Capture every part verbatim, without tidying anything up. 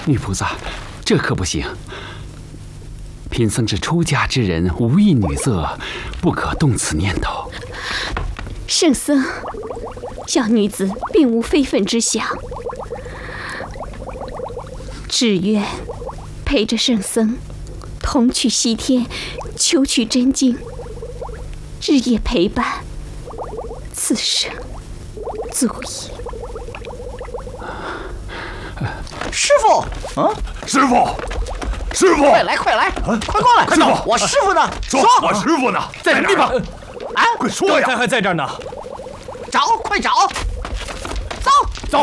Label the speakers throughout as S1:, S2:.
S1: 女菩萨，这可不行。贫僧是出家之人，无意女色，不可动此念头。
S2: 圣僧，小女子并无非分之想，只愿陪着圣僧同去西天，求取真经，日夜陪伴，此生足矣。
S3: 师傅，
S4: 啊，师傅，师傅，
S3: 快来，快来，啊、快过来！
S4: 师傅，
S3: 我师傅呢？
S4: 说，我师傅呢？
S5: 在什么地方？
S3: 啊，
S4: 快说呀！
S5: 刚才还在这儿呢。
S3: 找，快找！走，
S5: 走。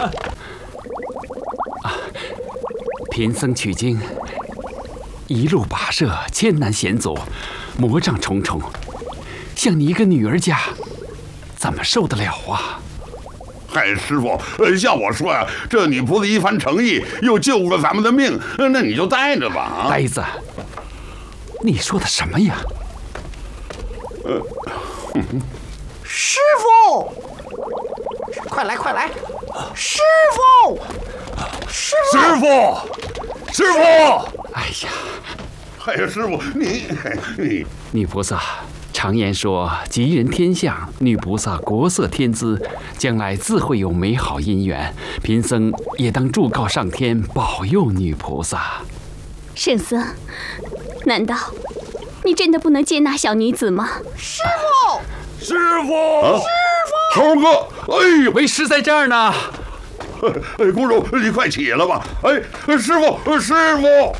S1: 啊，贫僧取经，一路跋涉，艰难险阻，魔障重重，像你一个女儿家，怎么受得了啊？
S6: 嗨，师傅，呃，像我说呀、啊，这女仆子一番诚意，又救了咱们的命，那你就带着吧。啊，
S1: 呆子，你说的什么呀？
S6: 呃，
S3: 师傅，快来，快来！师傅，师傅，
S6: 师傅，师傅！
S1: 哎呀，
S6: 哎呀，师傅，你你
S1: 女菩萨。常言说，吉人天相，女菩萨国色天姿，将来自会有美好姻缘。贫僧也当祝告上天，保佑女菩萨。
S2: 圣僧，难道你真的不能接纳小女子吗？
S3: 师傅，
S6: 师傅，啊、师傅，猴哥，哎呦，
S1: 为师在这儿呢。
S6: 哎，公主，你快起来吧！哎，师傅，师傅。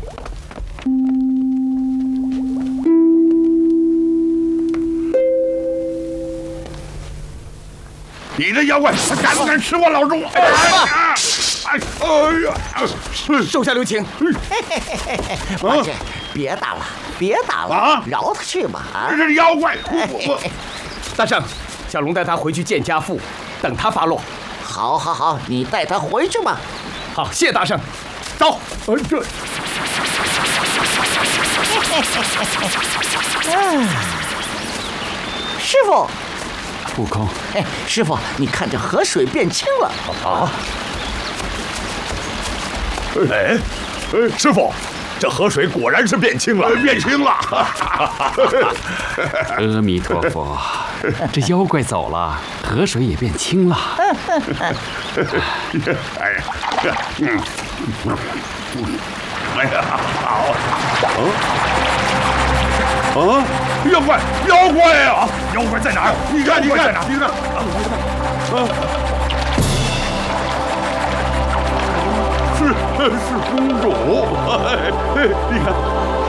S6: 你这妖怪，敢不敢吃我老猪？哎呀！哎哎呀！
S5: 手下留情。
S3: 王爷，别打了，别打了，啊，饶他去吧！啊，
S6: 这是妖怪！我
S5: 大圣，小龙带他回去见家父，等他发落。
S3: 好，好，好，你带他回去吧。
S5: 好，谢大圣。走。
S6: 呃，这。
S3: 师傅。
S1: 悟空，
S3: 哎，师傅，你看这河水变清了
S4: 啊！哎，哎，师傅，这河水果然是变清了，
S6: 变清了！
S1: 阿弥陀佛，这妖怪走了，河水也变清了。
S6: 哎呀，嗯，哎呀，好，啊！啊！妖怪，妖怪呀、啊！
S4: 妖怪在哪儿？
S6: 你看，你看，你看，啊！是是公主，哎，你看。